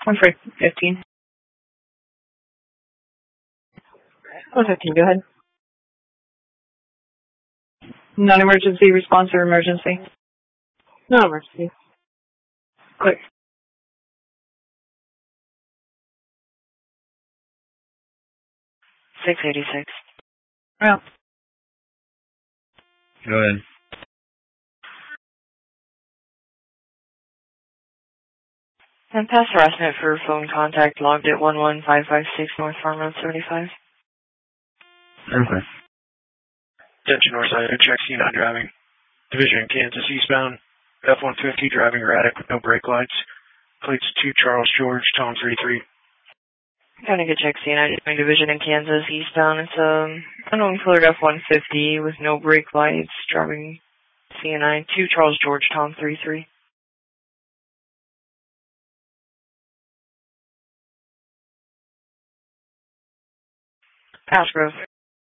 One for 15. 115, go ahead. Non-emergency response or emergency? No emergency. Quick. 686. Well. Go ahead. And past harassment for phone contact logged at 11556 North Farm Road 75. Okay. Attention Northside, check C9 driving. Division Kansas eastbound. F-150 driving erratic with no brake lights. Plates 2 Charles George, Tom 33. Kind of good check C9 division in Kansas eastbound. It's unknown colored F-150 with no brake lights driving CNI 2 Charles George, Tom 33. Ashgrove.